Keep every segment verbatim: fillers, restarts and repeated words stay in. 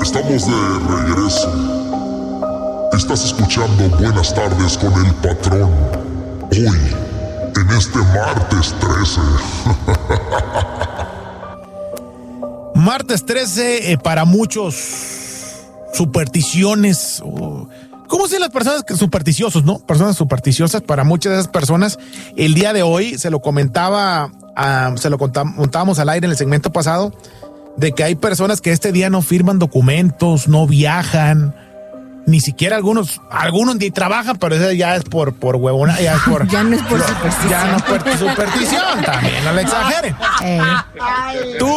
Estamos de regreso. Estás escuchando Buenas Tardes con el Patrón. Hoy, en este martes trece. Martes trece, eh, para muchos, supersticiones. Oh, ¿Cómo se las personas supersticiosos, no? Personas supersticiosas, para muchas de esas personas. El día de hoy se lo comentaba, uh, se lo contábamos al aire en el segmento pasado, de que hay personas que este día no firman documentos, no viajan, ni siquiera algunos, algunos ni trabajan, pero eso ya es por, por huevona, ya es por... ya no es por superstición. Ya no es por superstición, también, no le exageren. Hey. Tú,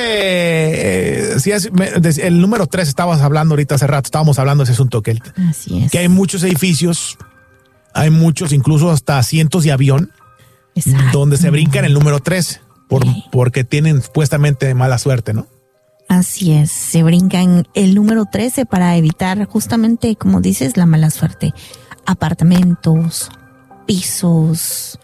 este, eh, si es, me, el número tres estabas hablando ahorita hace rato, estábamos hablando de ese asunto, que, Así es. que hay muchos edificios, hay muchos, incluso hasta asientos de avión, Exacto. donde se brincan el número tres. Por, porque tienen supuestamente mala suerte, ¿no? Así es, se brincan el número trece para evitar justamente, como dices, la mala suerte. Apartamentos, pisos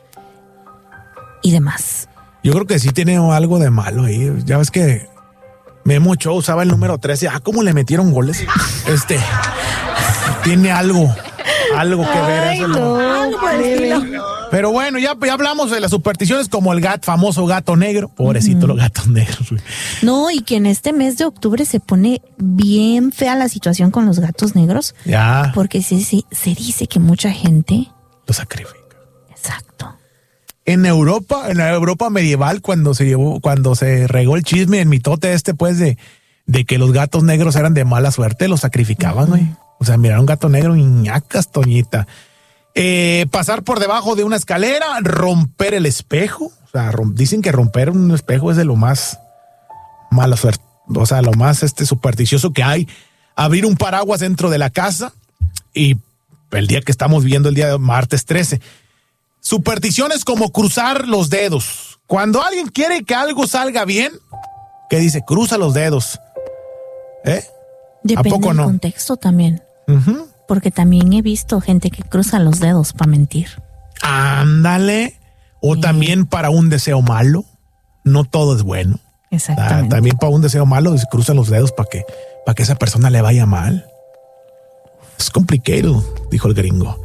y demás. Yo creo que sí tiene algo de malo ahí. Ya ves que Memo Ochoa usaba el número trece. Ah, ¿cómo le metieron goles? Este, tiene algo, algo que ver. Ay, eso no, no. Pero bueno, ya, ya hablamos de las supersticiones como el gato, famoso gato negro. Pobrecito, uh-huh. los gatos negros. No, y que en este mes de octubre se pone bien fea la situación con los gatos negros. Ya. Porque se, se, se dice que mucha gente lo sacrifica. Exacto. En Europa, en la Europa medieval, cuando se llevó, cuando se regó el chisme, el mitote este, pues, de, de que los gatos negros eran de mala suerte, los sacrificaban, güey. Uh-huh. O sea, mirar un gato negro y ñacas, Toñita. Eh, pasar por debajo de una escalera, romper el espejo. O sea, rom- dicen que romper un espejo es de lo más mala suerte, o sea, lo más este supersticioso que hay. Abrir un paraguas dentro de la casa y el día que estamos viendo, el día de martes trece. Supersticiones como cruzar los dedos. Cuando alguien quiere que algo salga bien, ¿qué dice? Cruza los dedos. ¿Eh? Depende ¿A poco del no? contexto también. Uh-huh. Porque también he visto gente que cruza los dedos para mentir. Ándale. O sí. También para un deseo malo. No todo es bueno. Exactamente. Ah, también para un deseo malo se cruzan los dedos para que, para que esa persona le vaya mal. Es complicado, dijo el gringo.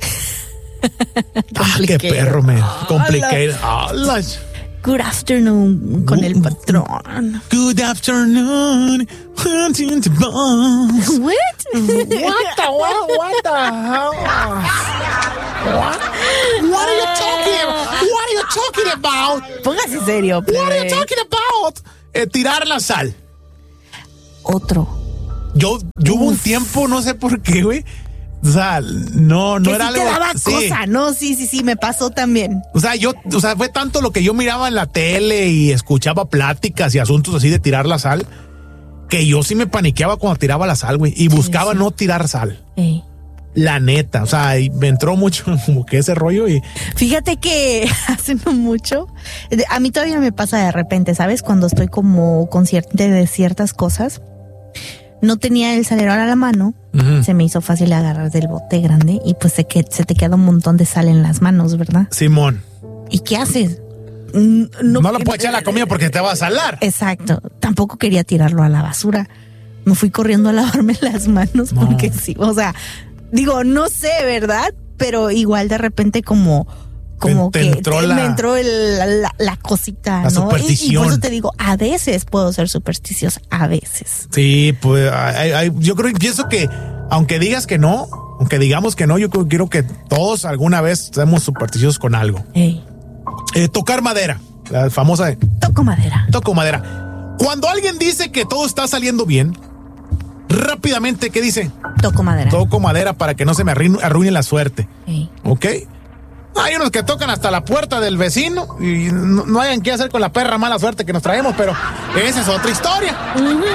Ah, qué perro, me. Complicado. Hola. Good afternoon con el patrón. Good afternoon. What? What? What the what, what the hell? What? What are you talking about? What are you talking about? Póngase serio, plebe. What are you talking about? Eh, tirar la sal. Otro. Yo, yo hubo un tiempo, no sé por qué, güey. O sea, no, no que era sí algo. Te daba sí. cosa, no, sí, sí, sí, me pasó también. O sea, yo, o sea, fue tanto lo que yo miraba en la tele y escuchaba pláticas y asuntos así de tirar la sal, que yo sí me paniqueaba cuando tiraba la sal, güey, y buscaba sí, sí. no tirar sal. Ey. La neta, o sea, me entró mucho como que ese rollo y... Fíjate que hace no mucho, a mí todavía me pasa de repente, ¿sabes? Cuando estoy como consciente de ciertas cosas, no tenía el salero a la mano, uh-huh. se me hizo fácil agarrar del bote grande y pues se, que, se te queda un montón de sal en las manos, ¿verdad? Simón. ¿Y qué haces? No, no lo puedo echar a la comida porque te va a salar. Exacto. Tampoco quería tirarlo a la basura. Me fui corriendo a lavarme las manos no. porque sí, o sea, digo, no sé, ¿verdad? Pero igual de repente como... como te, te que entró te, la, me entró el, la, la cosita, la ¿no? superstición. Y, y por eso te digo, a veces puedo ser supersticiosa, a veces. Sí, pues hay, hay, yo creo y pienso que aunque digas que no, aunque digamos que no, yo creo, quiero que todos alguna vez seamos supersticiosos con algo. Hey. Eh, tocar madera, la famosa de, toco madera. Toco madera. Cuando alguien dice que todo está saliendo bien, rápidamente, ¿qué dice? Toco madera. Toco madera para que no se me arruine, arruine la suerte. Hey. ¿Ok? Hay unos que tocan hasta la puerta del vecino y no, no hayan qué hacer con la perra mala suerte que nos traemos, pero esa es otra historia. Uh-huh.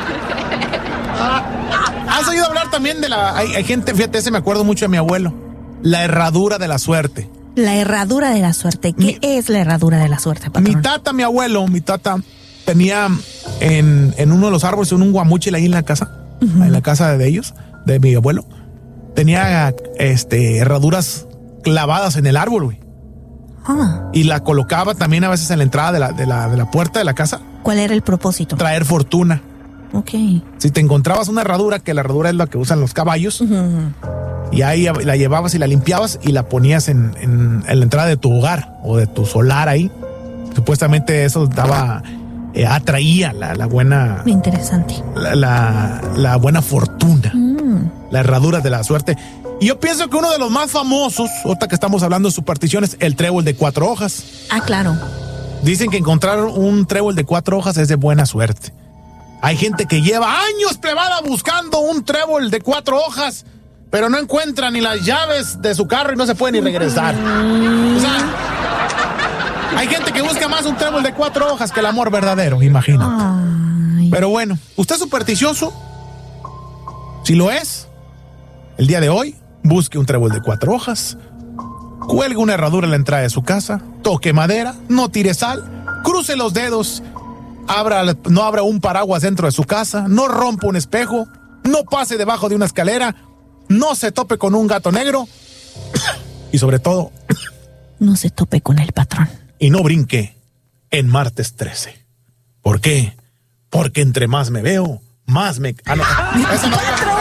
¿Has oído hablar también de la... Hay, hay gente, fíjate, ese me acuerdo mucho de mi abuelo. La herradura de la suerte. La herradura de la suerte. ¿Qué mi, es la herradura de la suerte, patrón? Mi tata, mi abuelo, mi tata tenía en, en uno de los árboles un guamúchil ahí en la casa, uh-huh. en la casa de ellos, de mi abuelo. Tenía este, herraduras clavadas en el árbol, güey. Ah. Y la colocaba también a veces en la entrada de la, de la, de la puerta de la casa. ¿Cuál era el propósito? Traer fortuna. Ok. Si te encontrabas una herradura, que la herradura es la que usan los caballos, uh-huh. y ahí la llevabas y la limpiabas y la ponías en, en, en la entrada de tu hogar o de tu solar ahí. Supuestamente eso daba, eh, atraía la, la buena... Interesante. La, la, la buena fortuna. Mm. La herradura de la suerte. Y yo pienso que uno de los más famosos, ahorita que estamos hablando de supersticiones, el trébol de cuatro hojas. Ah, claro. Dicen que encontrar un trébol de cuatro hojas es de buena suerte. Hay gente que lleva años plebada buscando un trébol de cuatro hojas, pero no encuentra ni las llaves de su carro y no se puede ni regresar. O sea, hay gente que busca más un trébol de cuatro hojas que el amor verdadero, imagínate. Ay. Pero bueno, ¿usted es supersticioso? Si lo es, el día de hoy, busque un trébol de cuatro hojas, cuelgue una herradura en la entrada de su casa, toque madera, no tire sal, cruce los dedos, abra, no abra un paraguas dentro de su casa, no rompa un espejo, no pase debajo de una escalera, no se tope con un gato negro y sobre todo, no se tope con el patrón. Y no brinque en martes trece. ¿Por qué? Porque entre más me veo, más me... Ah, no, eso no